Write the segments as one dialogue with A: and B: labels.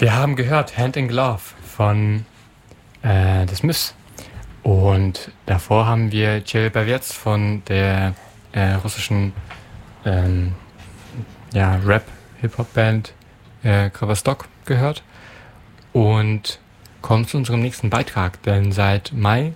A: Wir haben gehört Hand in Glove von The Smiths. Und davor haben wir Jill Bavets von der russischen Rap-Hip-Hop-Band Kravastok gehört. Und kommen zu unserem nächsten Beitrag, denn seit Mai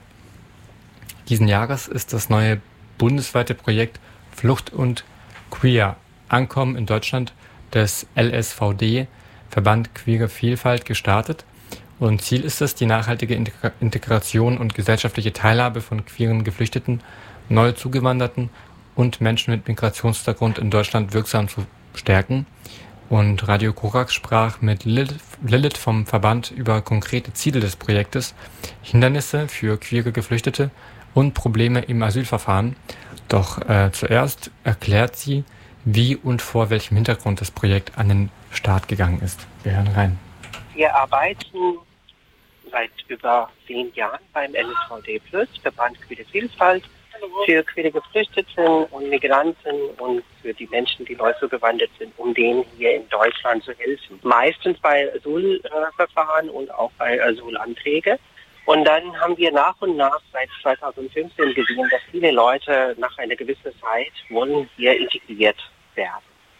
A: diesen Jahres ist das neue bundesweite Projekt Flucht und Queer Ankommen in Deutschland des LSVD, Verband Queere Vielfalt, gestartet. Und Ziel ist es, die nachhaltige Integration und gesellschaftliche Teilhabe von queeren Geflüchteten, neu Zugewanderten und Menschen mit Migrationshintergrund in Deutschland wirksam zu stärken. Und Radio Korax sprach mit Lilith vom Verband über konkrete Ziele des Projektes, Hindernisse für queere Geflüchtete und Probleme im Asylverfahren. Doch zuerst erklärt sie, wie und vor welchem Hintergrund das Projekt an den Start gegangen ist. Wir hören rein.
B: Wir arbeiten seit über 10 Jahren beim LSVD Plus, Verband Queere Vielfalt, für queere Geflüchteten und Migranten und für die Menschen, die neu zugewandert sind, um denen hier in Deutschland zu helfen. Meistens bei Asylverfahren und auch bei Asylanträgen. Und dann haben wir nach und nach seit 2015 gesehen, dass viele Leute nach einer gewissen Zeit wollen hier integriert werden.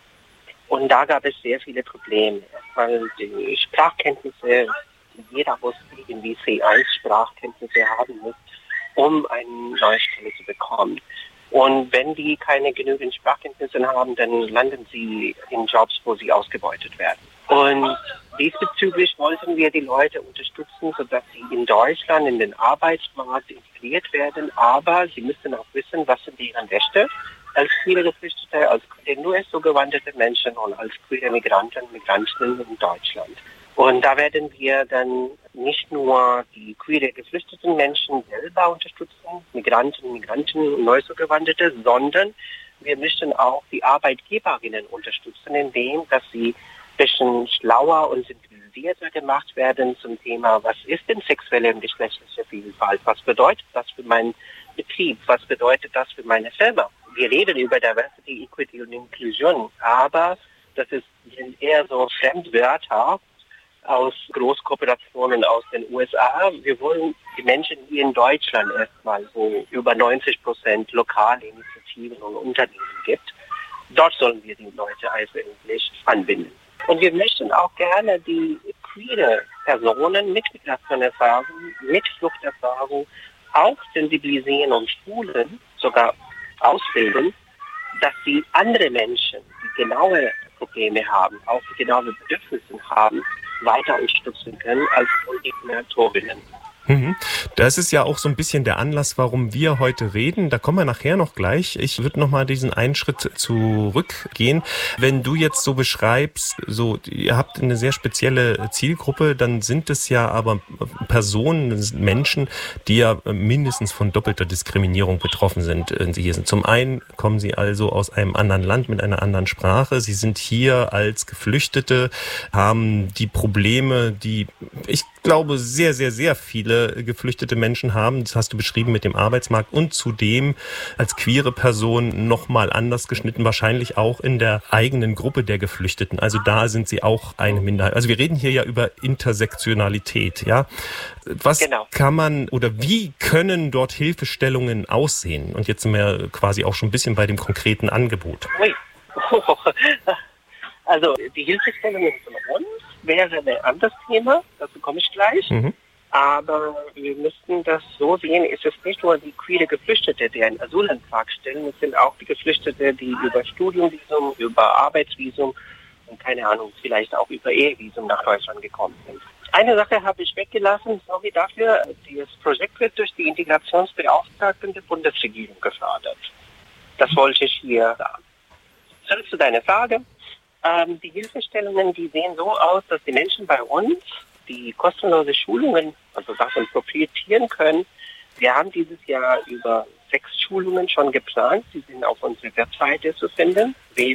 B: Und da gab es sehr viele Probleme, weil die Sprachkenntnisse, jeder muss irgendwie C1-Sprachkenntnisse haben muss, um eine neue Stelle zu bekommen. Und wenn die keine genügend Sprachkenntnisse haben, dann landen sie in Jobs, wo sie ausgebeutet werden. Und diesbezüglich wollten wir die Leute unterstützen, sodass sie in Deutschland in den Arbeitsmarkt integriert werden, aber sie müssen auch wissen, was sind deren Rechte als queere Geflüchtete, als queere US-zugewanderte Menschen und als queere Migrantinnen in Deutschland. Und da werden wir dann nicht nur die queere geflüchteten Menschen selber unterstützen, Migranten und Neuzugewanderte, sondern wir möchten auch die Arbeitgeberinnen unterstützen, indem dass sie ein bisschen schlauer und sensibilisierter gemacht werden zum Thema, was ist denn sexuelle und geschlechtliche Vielfalt? Was bedeutet das für meinen Betrieb? Was bedeutet das für meine Firma? Wir reden über Diversity, Equity und Inclusion, aber das ist eher so Fremdwörter aus Großkooperationen aus den USA. Wir wollen die Menschen hier in Deutschland erstmal, wo über 90% lokale Initiativen und Unternehmen gibt. Dort sollen wir die Leute eigentlich anbinden. Und wir möchten auch gerne die queere Personen mit Migrationserfahrung, mit Fluchterfahrung auch sensibilisieren und schulen, sogar ausbilden, dass sie andere Menschen, die genaue Probleme haben, auch die genaue Bedürfnisse haben, weiter unterstützen können als Koordinatorinnen.
C: Das ist ja auch so ein bisschen der Anlass, warum wir heute reden. Da kommen wir nachher noch gleich. Ich würde noch mal diesen einen Schritt zurückgehen. Wenn du jetzt so beschreibst, so ihr habt eine sehr spezielle Zielgruppe, dann sind es ja aber Personen, Menschen, die ja mindestens von doppelter Diskriminierung betroffen sind. Sie hier sind. Zum einen kommen sie also aus einem anderen Land mit einer anderen Sprache. Sie sind hier als Geflüchtete, haben die Probleme, die ich glaube sehr, sehr, sehr viele geflüchtete Menschen haben. Das hast du beschrieben mit dem Arbeitsmarkt und zudem als queere Person nochmal anders geschnitten, wahrscheinlich auch in der eigenen Gruppe der Geflüchteten. Also da sind sie auch eine Minderheit. Also wir reden hier ja über Intersektionalität, ja. Was kann man oder wie können dort Hilfestellungen aussehen? Und jetzt sind wir quasi auch schon ein bisschen bei dem konkreten Angebot.
B: Also die Hilfestellungen von uns wäre ein anderes Thema, dazu komme ich gleich. Aber wir müssten das so sehen, es ist nicht nur die queere Geflüchtete, die einen Asylantrag stellen, es sind auch die Geflüchtete, die über Studiumvisum, über Arbeitsvisum und keine Ahnung, vielleicht auch über Ehevisum nach Deutschland gekommen sind. Eine Sache habe ich weggelassen, sorry dafür, das Projekt wird durch die Integrationsbeauftragten der Bundesregierung gefördert. Das wollte ich hier sagen. Zurück zu deiner Frage. Die Hilfestellungen, die sehen so aus, dass die Menschen bei uns die kostenlose Schulungen, also davon profitieren können. Wir haben dieses Jahr über 6 Schulungen schon geplant. Sie sind auf unserer Webseite zu finden,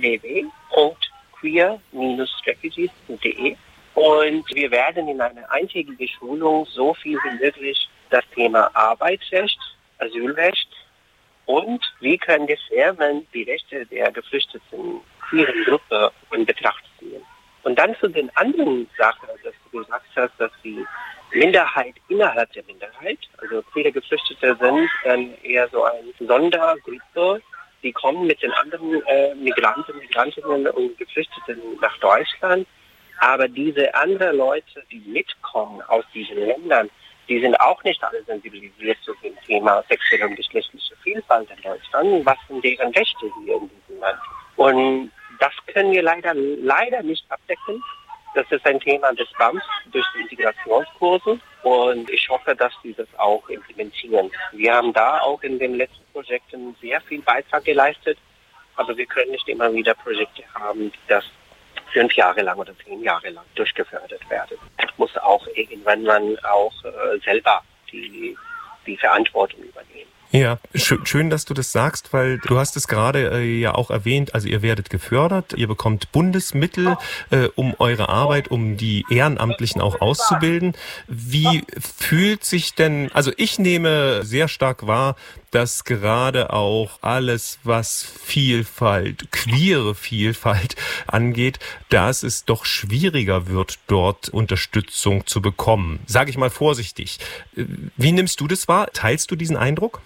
B: www.queer-refugees.de. Und wir werden in einer eintägigen Schulung so viel wie möglich das Thema Arbeitsrecht, Asylrecht und wie können die Firmen die Rechte der geflüchteten queeren Gruppe in Betracht ziehen. Und dann zu den anderen Sachen, das das, dass die Minderheit innerhalb der Minderheit, also viele Geflüchtete sind dann eher so eine Sondergruppe, die kommen mit den anderen Migrantinnen und Geflüchteten nach Deutschland. Aber diese anderen Leute, die mitkommen aus diesen Ländern, die sind auch nicht alle sensibilisiert zu dem Thema sexuelle und geschlechtliche Vielfalt in Deutschland. Was sind deren Rechte hier in diesem Land? Und das können wir leider nicht abdecken. Das ist ein Thema des BAMF durch die Integrationskurse und ich hoffe, dass sie das auch implementieren. Wir haben da auch in den letzten Projekten sehr viel Beitrag geleistet, aber wir können nicht immer wieder Projekte haben, die das 5 Jahre lang oder 10 Jahre lang durchgefördert werden. Es muss auch irgendwann man auch selber die Verantwortung übernehmen.
C: Ja, schön, dass du das sagst, weil du hast es gerade ja auch erwähnt, also ihr werdet gefördert, ihr bekommt Bundesmittel, um eure Arbeit, um die Ehrenamtlichen auch auszubilden. Wie fühlt sich denn, also ich nehme sehr stark wahr, dass gerade auch alles, was Vielfalt, queere Vielfalt angeht, dass es doch schwieriger wird, dort Unterstützung zu bekommen. Sage ich mal vorsichtig. Wie nimmst du das wahr? Teilst du diesen Eindruck?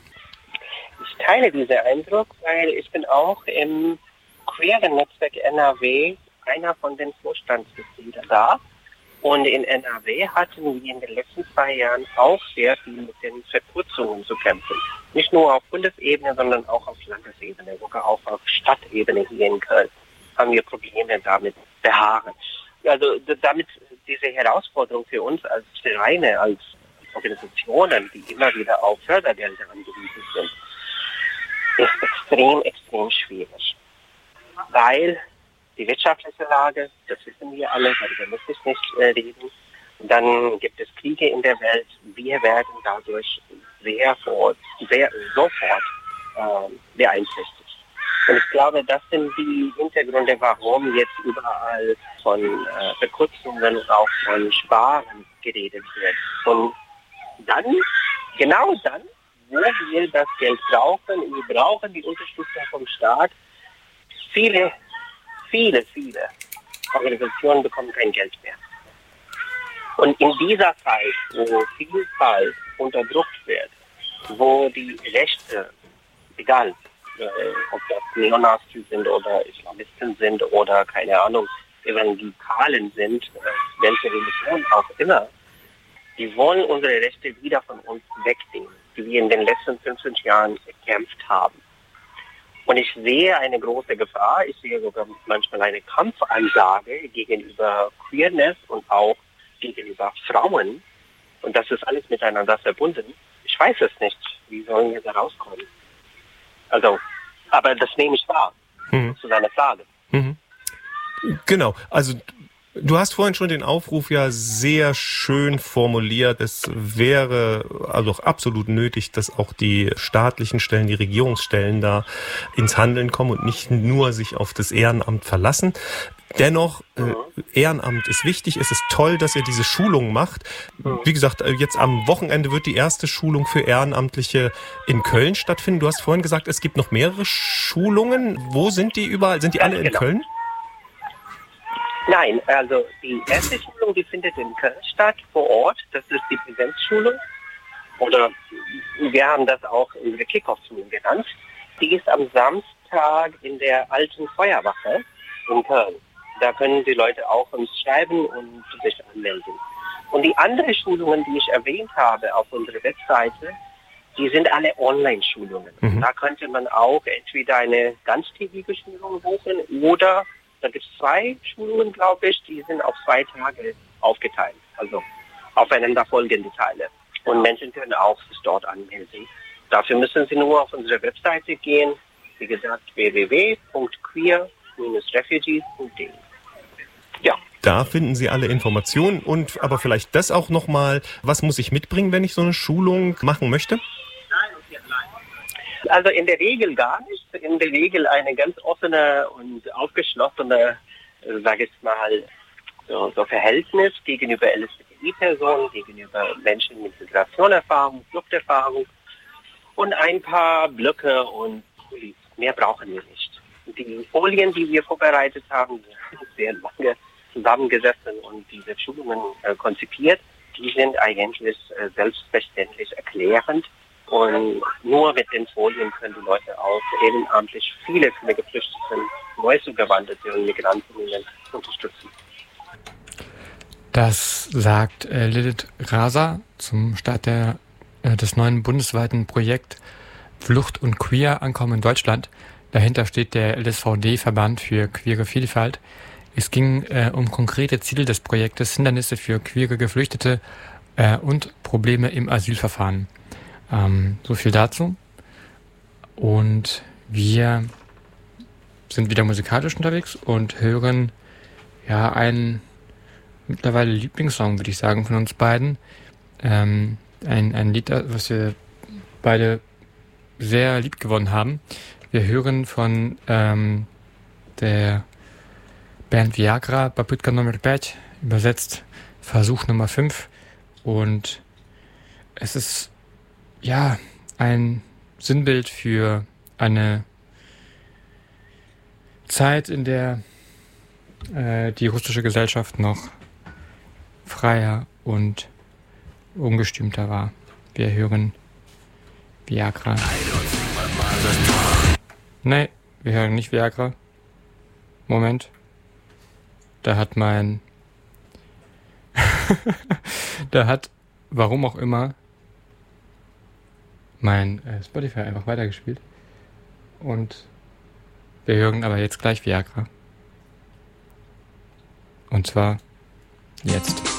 B: Ich teile diesen Eindruck, weil ich bin auch im queeren Netzwerk NRW einer von den Vorstandsmitgliedern da. Und in NRW hatten wir in den letzten 2 Jahren auch sehr viel mit den Verkürzungen zu kämpfen. Nicht nur auf Bundesebene, sondern auch auf Landesebene, sogar auch auf Stadtebene hier in Köln haben wir Probleme damit beharren. Also damit diese Herausforderung für uns als Vereine, als Organisationen, die immer wieder auf Fördergelder angewiesen sind, ist extrem schwierig. Weil die wirtschaftliche Lage, das wissen wir alle, darüber muss ich nicht reden. Dann gibt es Kriege in der Welt. Wir werden dadurch sofort beeinträchtigt. Und ich glaube, das sind die Hintergründe, warum jetzt überall von Verkürzungen und auch von Sparen geredet wird. Und dann, genau dann, wo wir das Geld brauchen, wir brauchen die Unterstützung vom Staat. Viele Organisationen bekommen kein Geld mehr. Und in dieser Zeit, wo Vielfalt unterdrückt wird, wo die Rechte, egal ob das Neonazis sind oder Islamisten sind oder keine Ahnung, Evangelikalen sind, welche Religion auch immer, die wollen unsere Rechte wieder von uns wegnehmen, die wir in den letzten 15 Jahren gekämpft haben. Und ich sehe eine große Gefahr, ich sehe sogar manchmal eine Kampfansage gegenüber Queerness und auch gegenüber Frauen. Und das ist alles miteinander verbunden. Ich weiß es nicht, wie sollen wir da rauskommen? Also, aber das nehme ich wahr, zu deiner Frage.
C: Mhm. Genau, also du hast vorhin schon den Aufruf ja sehr schön formuliert. Es wäre also auch absolut nötig, dass auch die staatlichen Stellen, die Regierungsstellen da ins Handeln kommen und nicht nur sich auf das Ehrenamt verlassen. Dennoch, Ehrenamt ist wichtig. Es ist toll, dass ihr diese Schulung macht. Wie gesagt, jetzt am Wochenende wird die erste Schulung für Ehrenamtliche in Köln stattfinden. Du hast vorhin gesagt, es gibt noch mehrere Schulungen. Wo sind die überall? Sind die alle in Köln?
B: Nein, also die erste Schulung, die findet in Köln statt, vor Ort. Das ist die Präsenzschulung. Oder wir haben das auch unsere Kick-Off-Schulung genannt. Die ist am Samstag in der alten Feuerwache in Köln. Da können die Leute auch uns schreiben und sich anmelden. Und die anderen Schulungen, die ich erwähnt habe auf unserer Webseite, die sind alle Online-Schulungen. Da könnte man auch entweder eine ganztägige Schulung buchen oder da gibt es 2 Schulungen, glaube ich, die sind auf 2 Tage aufgeteilt, also aufeinander folgende Teile. Und Menschen können auch sich dort anmelden. Dafür müssen sie nur auf unsere Webseite gehen, wie gesagt, www.queer-refugees.de. Ja.
C: Da finden Sie alle Informationen und aber vielleicht das auch nochmal, was muss ich mitbringen, wenn ich so eine Schulung machen möchte?
B: Also in der Regel gar nicht. In der Regel eine ganz offene und aufgeschlossene, sage ich mal, so Verhältnis gegenüber LGBTI-Personen, gegenüber Menschen mit Migrationserfahrung, Fluchterfahrung und ein paar Blöcke und mehr brauchen wir nicht. Die Folien, die wir vorbereitet haben, sind sehr lange. zusammengesessen und diese Schulungen konzipiert. Die sind eigentlich selbstverständlich erklärend. Und nur mit den Folien können die Leute auch ehrenamtlich viele Geflüchtete, neu zugewanderte und Migrantinnen unterstützen.
A: Das sagt Lilith Rasa zum Start des neuen bundesweiten Projekt Flucht und Queer Ankommen in Deutschland. Dahinter steht der LSVD-Verband für queere Vielfalt. Es ging um konkrete Ziele des Projektes, Hindernisse für queere Geflüchtete und Probleme im Asylverfahren. So viel dazu. Und wir sind wieder musikalisch unterwegs und hören einen mittlerweile Lieblingssong, würde ich sagen, von uns beiden. Ein Lied, was wir beide sehr lieb gewonnen haben. Wir hören von der Band Viagra, Попытка номер 5, übersetzt Versuch Nummer 5. Und es ist ein Sinnbild für eine Zeit, in der die russische Gesellschaft noch freier und ungestümter war. Wir hören Viagra. Nee, wir hören nicht Viagra. Moment. Da hat warum auch immer, mein Spotify einfach weitergespielt. Und wir hören aber jetzt gleich Viagra. Und zwar jetzt.